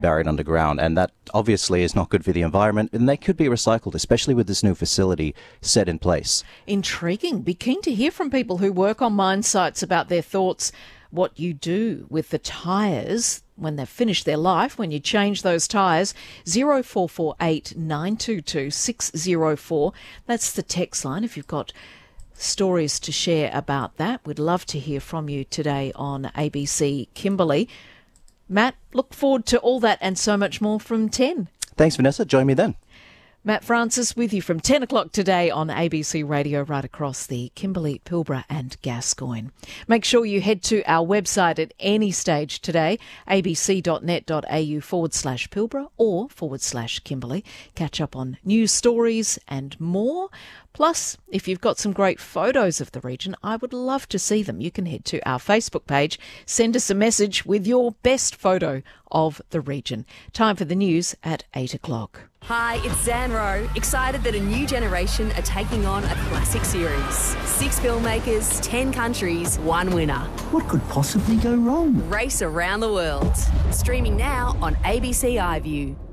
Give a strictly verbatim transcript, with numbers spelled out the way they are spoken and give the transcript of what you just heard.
buried underground, and that obviously is not good for the environment, and they could be recycled, especially with this new facility set in place. Intriguing. Be keen to hear from people who work on mine sites about their thoughts, what you do with the tyres when they've finished their life, when you change those tyres. zero four four eight nine two two six zero four. That's the text line if you've got stories to share about that. We'd love to hear from you today on A B C Kimberley. Matt, look forward to all that and so much more from ten. Thanks, Vanessa. Join me then. Matt Francis with you from ten o'clock today on A B C Radio right across the Kimberley, Pilbara and Gascoyne. Make sure you head to our website at any stage today, abc.net.au forward slash Pilbara or forward slash Kimberley. Catch up on news stories and more. Plus, if you've got some great photos of the region, I would love to see them. You can head to our Facebook page, send us a message with your best photo of the region. Time for the news at eight o'clock. Hi, it's Zan Rowe. Excited that a new generation are taking on a classic series. Six filmmakers, ten countries, one winner. What could possibly go wrong? Race around the world. Streaming now on A B C iView.